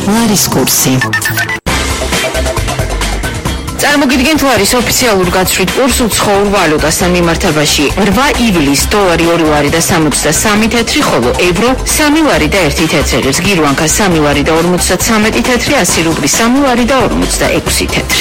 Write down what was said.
ლარის კურსი. წარმოგიდგენთ ლარის ოფიციალურ გაცვლით კურს უცხოურ ვალუტასთან მიმართებაში. 8 ივლისს დოლარი 2 ლარი და 63 თეთრი, ხოლო ევრო 3 ლარი და 1 თეთრი, ზგირვანკა 3 ლარი და 53 თეთრი, 100 რუბლი 3 ლარი და 46 თეთრი.